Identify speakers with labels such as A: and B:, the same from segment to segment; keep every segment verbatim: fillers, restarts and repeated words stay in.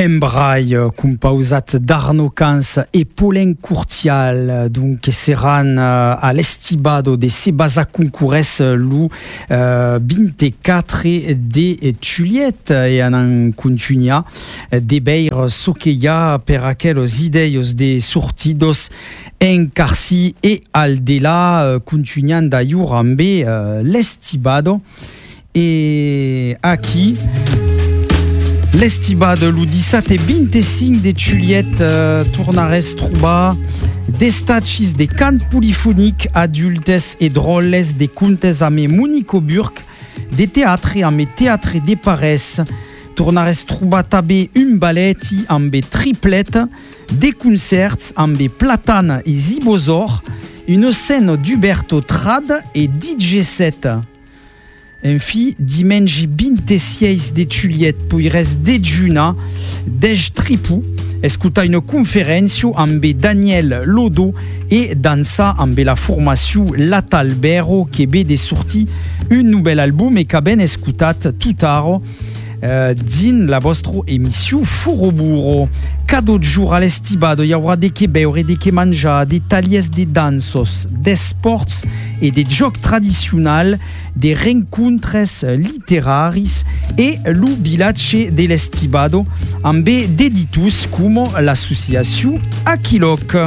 A: Embraille, composat d'Arnaud Cans et Paulin Courtial, donc seran à l'estibado de Sebasa Concourès Lou euh, binte quatre de Juliette et en continuia de beir soqueia per aquelos ideios de sortidos en Carci et Aldela continuant d'ailleurs amb euh, l'estibado et aquí l'estibado lu dissat e vingt-cinc de Juliette uh, tornares trobar destachis de cants polifoniques adultes et drôles de contes amb Monico Burke, de teatre amb teatre de parès, tornares trobar també un ballet amb triplet, de concerts amb Platane et Zibosor, une scène d'Huberto Trad et D J set. Enfi, dimanche vingt-six de Juliette poires dejuna, dej tripou, escuta une conférence amb Daniel Lodo et dansa amb la formation L'Atalbero qui be de sorti un nouvel album et qu'aben escutat tout tard euh, din la vostra émission Furoburo. Cada jour à l'estibado hi haurà de que beure, de que menjar, des talies de dansos, des sports et des jocs traditionnels, des rencontres littéraires et le village de l'estibado amb d'éditus comme l'association Aquiloc.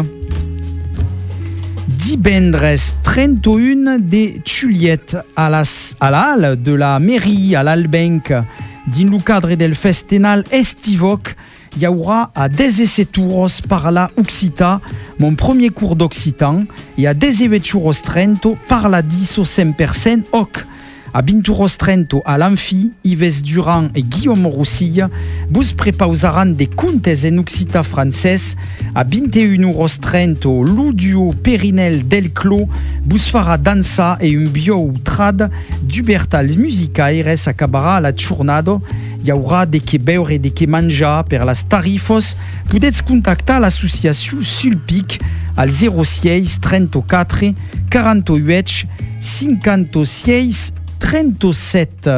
A: Divendres trente-et-un de Juliette à la, à la halle de la mairie à l'Albenc din le cadre del festival Estivoc il y aura à dix-sept euros par la Occita, mon premier cours d'occitan, et à dix-huit euros trente par la disso cent pour cent hoc. À vingt euros trente à l'Amphi, Yves Durand et Guillaume Roussille vous prepausaran des contes en occita français. À vingt et un euros trente, l'Udio Périnel del Clos vous fera dansa et un bio trad d'Hubertals Musicaires acabera la giornada. Il y aura des que beure et des que manja per las tarifos. Podeu contactar l'association Sulpic al zéro six trente-quatre quarante-huit cinquante-six trente-sept.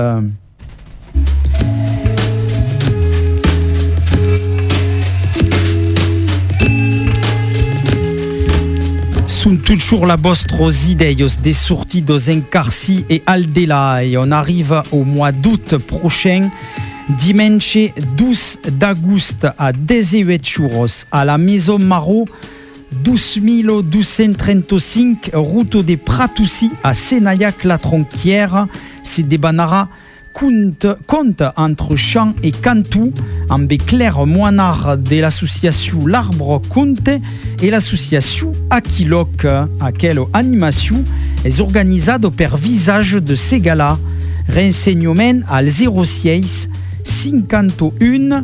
A: Sont toujours la vostros ideios des sortidos en Carci et Aldela et on arrive au mois d'août prochain. Dimanche douze d'août à dix-huit euros à la Maison Marot, douze mille deux cent trente-cinq route de Pratoussi à Senayac-la-Tronquière. C'est des banara compte, compte entre Champ et Cantou, amb Claire Moinard de l'association L'Arbre Conte et l'association Aquiloc, à quelle animation est organisée per visage de Segala. Renseignement al zéro six cinquante-et-un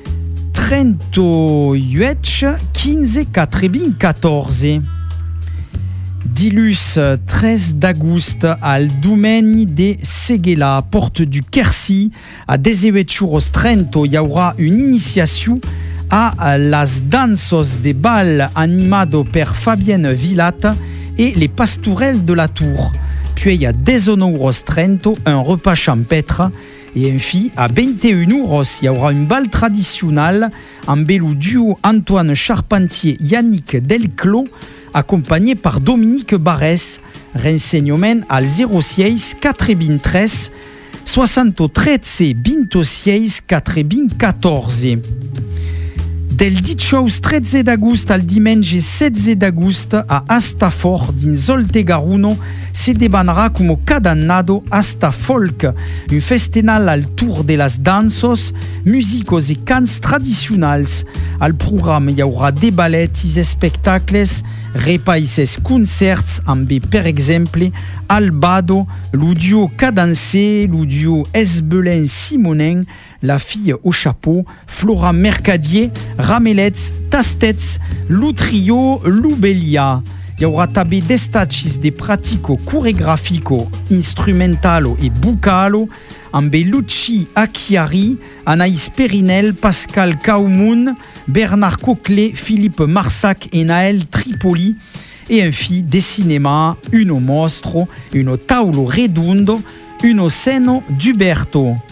A: trente-huit quinze quatre-vingt-quatorze. Dilus treize d'août al domaine de Seguela, porte du Quercy, à dix-huit euros trente, il y aura une initiation à las dansos de bal animado per Fabienne Villat et les pastourelles de la Tour. Puis il y a dix euros trente, un repas champêtre. Et enfin, à vingt et un euros, il y aura une balle traditionnelle en le duo Antoine Charpentier-Yannick Delclos, accompagné par Dominique Barès. Renseignement al zéro six quatre-vingt-treize soixante-treize vingt-six quatre-vingt-quatorze. Del diciotto treize d'agost al dimanche setze d'agost a Astafort din Zoltegaruno se debanera como cada annado Astafolk, un festival al tour de las dansos, musicos et cants tradicionals. Al programme hi haurà des ballets i espectacles, repaises concerts amb, per exemple, Albado, l'Udio Cadencé, l'Udio Esbelin Simonin, La Fille au Chapeau, Flora Mercadier, Ramelets, Tastets, Lutrio, Lubelia. Il y aura també destachis de pratico coregrafico, instrumentalo et bucalo, amb Luci Acchiari, Anaïs Périnel, Pascal Kaumoun, Bernard Coquelet, Philippe Marsac et Naël Tripoli. Et enfin, des cinémas, uno mostro, uno taulo redondo, uno seno d'Uberto.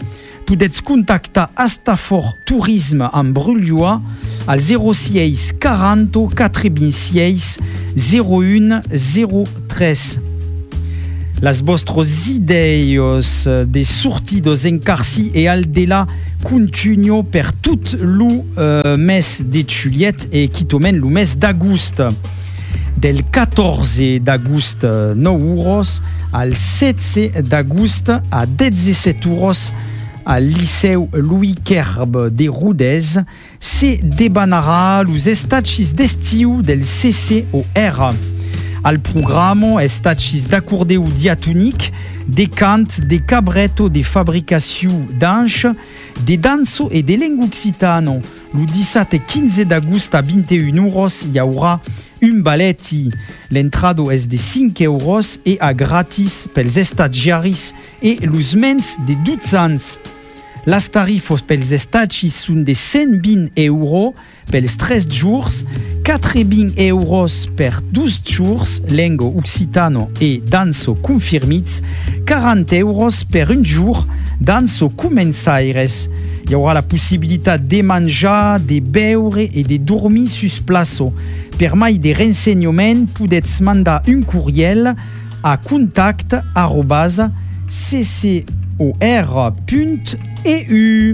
A: podetz contactar Astafor Tourisme en Brulioa al zéro seis quarante quatre-vingt-seize zéro un zéro tres. Las vostros ideios de sortidos en Carsi e al de la continuo per tout lo uh, mes de Juliet e quitomen lo mes d'agost. Del quatorze d'agost nou euros al setze d'agost a dezesset euros al Liceu Louis Kerb de Rodez se debanarà los estacis d'estiu del C C O R. Al programo estacis d'acordeu diatonic, de cant, de cabretto, de fabricació d'anx, de danso e de lengua occitano. Lo disset e quinze d'agost a vingt et un euros hi haurà un balletti. L'entrado és de cinc euros e a gratis pels estagiaris e los mens de dotze anys. Las tarifos pels estacis són de cent vint euros pels tres jours, quatre-vingts euros per douze jours, lengua occitano e danso confirmits, quaranta euros per un jour, danso començaires. Hi haurà la possibilitat de menjar, de beure e de dormir sus plaço. Per mai de renseignement podetz mandar un courriel a contact arobase c c o r punt e u.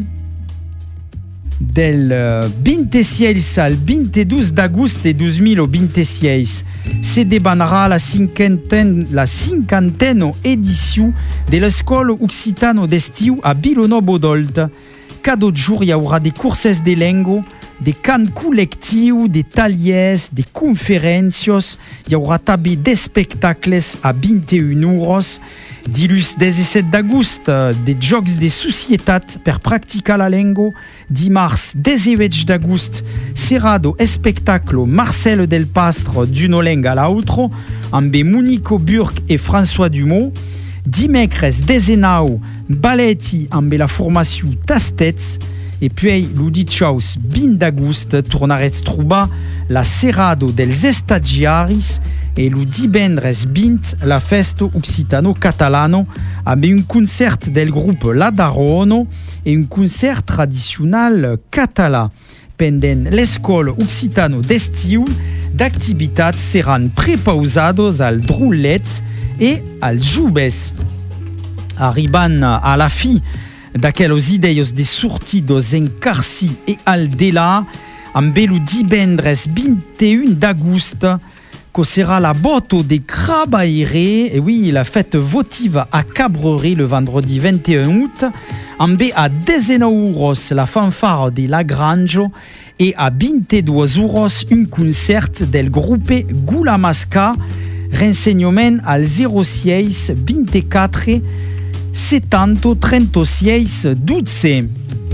A: Del vingt-seis al vint-i-dos d'agost de dos mil vingt-seis se debanarà la cinquantena, la cinquantena edició de l'Escola Occitano d'Estiu a Vilanova-Dolt. Cada jour hi haurà de curses de lengua, de cant col·lectiu, de tallers, de conferències, hi haurà també d'espectacles a vint et un euros. Dilluns disset d'agost, de jocs de societat per practicar la lengua. Dimarts divuit d'agost, serà do espectaclo Marcel del Pastre d'una lenga a l'altra, amb Monico Burke e François Dumont. Dimecres dezenau, balletti amb la formació Tastets. E puis, lo dijous vint d'agost, tornaretz trobar la serrado dels estagiaris e lo divendres vint, la festa occitano-catalano amb un concert del grup La Darono e un concert tradicional català. Pendent l'escola occitano d'estiu, d'activitats seran prepausados al drullet e als joves. Arribant a la fi d'aquellos ideios de sortidos en Carsi e al delà, amb lo divendres vint et un d'agost, que serà la boto de Crabaire, et oui, la fête votive à Cabrerie le vendredi vingt et un août, amb a dezenau euros la fanfare de Lagrange et à vint-i-dos euros un concert del grupe Gula Masca. Renseignement al zéro seis vint-i-quatre setanta trenta-seis dotze.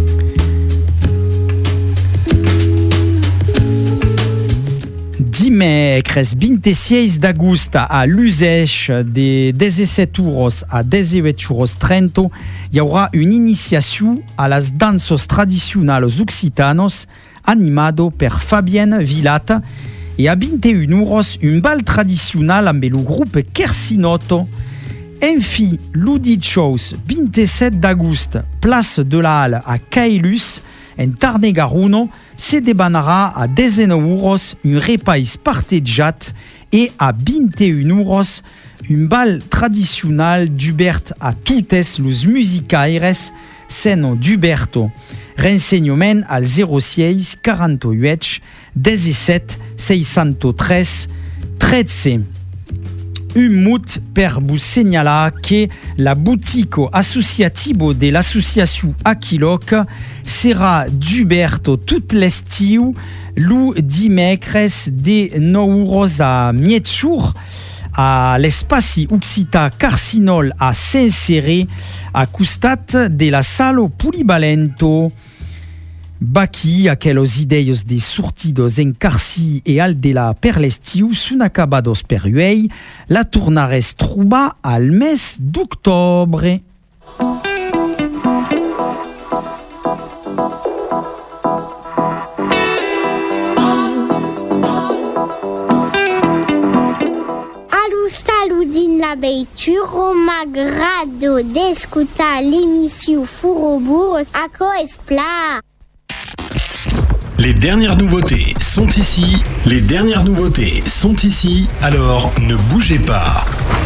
A: Dimecres vint-i-seis d'agost a l'usage de disset euros a divuit euros trenta hi haurà una iniciació a les dansos tradicionals occitanos animado per Fabien Vilata e a vint et un euros un bal tradicional amb el grup Kersinotto. Enfi, lo dijous vint-i-set d'agost, place de la Halle a Caelus, en Tarn-et-Garonne, se debanarà a dezenau euros un repas partejat e a vint et un euros un bal tradicional d'Hubert a totes los musicaires seno d'Huberto. Renseignement al zéro seis quaranta-huit disset seixanta-tres tretze. Un mot per vous signalar que la boutique associativo de l'associació Aquiloc serà d'Huberto tot l'estiu, lo dimecres de nou euros a Mietjour, a l'espaci occità Carcinol a Saint-Céré, a costat de la sala Polivalento. Baqui, aquellos ideios de sortidos en Carsi e al de la per l'estiu són acabados per uei, la tornares trobar al mes d'octobre.
B: Alou salou din la abeituro m'agrado d'escutar l'émission Fourobourg à Coespla.
C: Les dernières nouveautés sont ici, les dernières nouveautés sont ici, alors ne bougez pas.